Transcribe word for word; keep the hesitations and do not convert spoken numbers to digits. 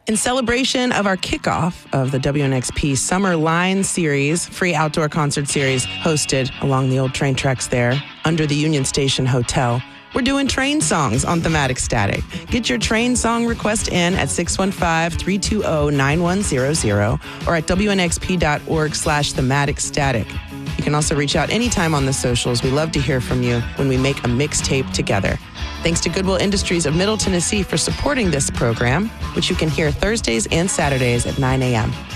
In celebration of our kickoff of the W N X P Summer Line Series, free outdoor concert series hosted along the old train tracks there under the Union Station Hotel, we're doing train songs on Thematic Static. Get your train song request in at six one five, three two zero, nine one zero zero or at wnxp.org slash thematic static. You can also reach out anytime on the socials. We love to hear from you when we make a mixtape together. Thanks to Goodwill Industries of Middle Tennessee for supporting this program, which you can hear Thursdays and Saturdays at nine a.m.